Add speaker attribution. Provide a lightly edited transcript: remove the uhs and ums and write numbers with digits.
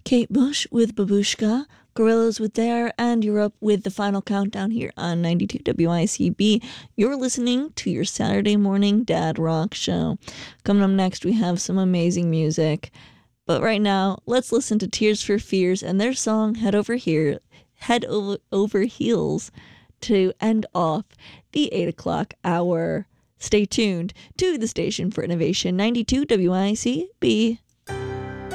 Speaker 1: Kate Bush with Babushka, Gorillaz with Dare, and Europe with the final countdown here on 92 WICB. You're listening to your Saturday morning dad rock show. Coming up next, we have some amazing music. But right now, let's listen to Tears for Fears and their song Head Over Heels to end off the 8 o'clock hour. Stay tuned to the station for innovation, 92 WICB.